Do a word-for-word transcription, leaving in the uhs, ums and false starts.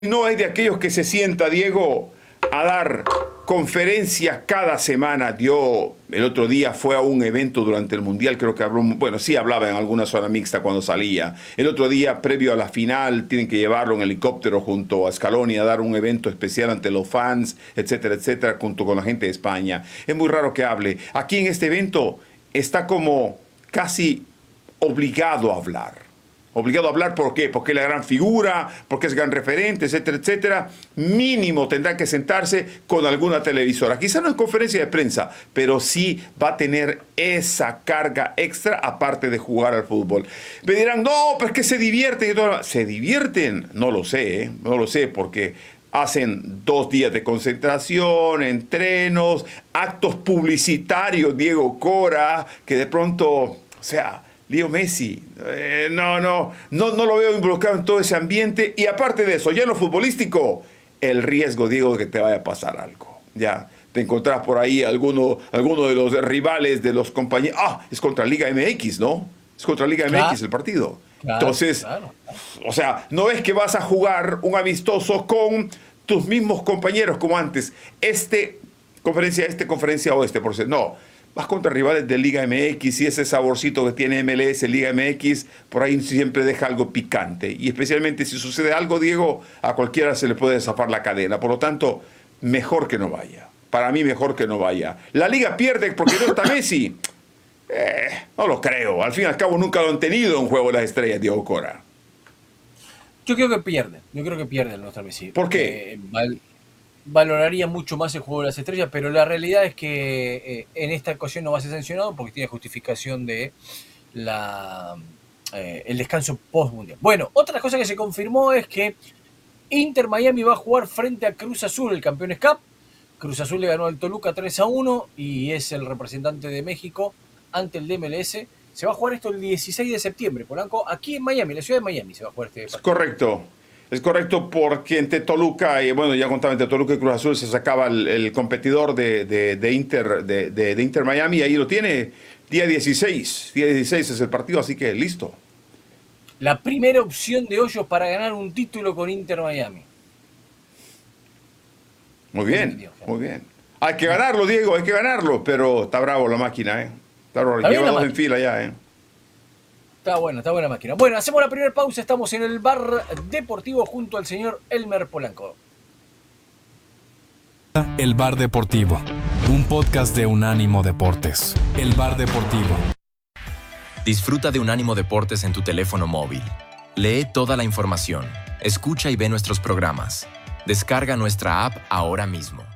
No es de aquellos que se sienta, Diego, a dar conferencias cada semana. Dio, el otro día fue a un evento durante el Mundial, creo que habló, bueno, sí hablaba en alguna zona mixta cuando salía. El otro día, previo a la final, tienen que llevarlo en helicóptero junto a Scaloni a dar un evento especial ante los fans, etcétera, etcétera, junto con la gente de España. Es muy raro que hable. Aquí en este evento está como casi obligado a hablar. Obligado a hablar, ¿por qué? Porque es la gran figura, porque es gran referente, etcétera, etcétera. Mínimo tendrá que sentarse con alguna televisora. Quizá no en conferencia de prensa, pero sí va a tener esa carga extra aparte de jugar al fútbol. Me dirán, no, pero es que se divierten. ¿Se divierten? No lo sé, ¿eh? No lo sé, porque hacen dos días de concentración, entrenos, actos publicitarios, Diego Cora, que de pronto, o sea... Leo Messi, eh, no, no, no, no lo veo involucrado en todo ese ambiente. Y aparte de eso, ya en lo futbolístico, el riesgo, Diego, de que te vaya a pasar algo. Ya, te encontrás por ahí alguno, alguno de los rivales de los compañeros. Ah, es contra Liga M X, ¿no? Es contra Liga claro. M X el partido. Claro, Entonces, claro. o sea, no es que vas a jugar un amistoso con tus mismos compañeros como antes. Este conferencia, este conferencia oeste, por ser. No. Vas contra rivales de Liga M X y ese saborcito que tiene M L S, Liga M X, por ahí siempre deja algo picante. Y especialmente si sucede algo, Diego, a cualquiera se le puede zafar la cadena. Por lo tanto, mejor que no vaya. Para mí, mejor que no vaya. La Liga pierde porque no está Messi. Eh, no lo creo. Al fin y al cabo, nunca lo han tenido en Juego de las Estrellas, Diego Cora. Yo creo que pierden. Yo creo que pierden los Messi. ¿Por qué? Eh, val valoraría mucho más el Juego de las Estrellas, pero la realidad es que eh, en esta ocasión no va a ser sancionado porque tiene justificación de la, eh, el descanso post-mundial. Bueno, otra cosa que se confirmó es que Inter Miami va a jugar frente a Cruz Azul, el Campeones Cup. Cruz Azul le ganó al Toluca tres a uno y es el representante de México ante el D M L S. Se va a jugar esto el dieciséis de septiembre, Polanco, aquí en Miami, en la ciudad de Miami se va a jugar este partido. Es correcto. Es correcto porque entre Toluca y, bueno, ya contaba, entre Toluca y Cruz Azul se sacaba el, el competidor de, de, de, Inter, de, de, de Inter Miami, y ahí lo tiene, día dieciséis. Día dieciséis es el partido, así que listo. La primera opción de Hoyos para ganar un título con Inter Miami. Muy bien, muy bien. Hay que ganarlo, Diego, hay que ganarlo, pero está bravo la máquina, ¿eh? Está bravo, lleva dos en fila ya, ¿eh? Está buena, está buena máquina. Bueno, hacemos la primera pausa. Estamos en el bar deportivo junto al señor Elmer Polanco. El Bar Deportivo, un podcast de Unánimo Deportes. El Bar Deportivo. Disfruta de Unánimo Deportes en tu teléfono móvil. Lee toda la información, escucha y ve nuestros programas. Descarga nuestra app ahora mismo.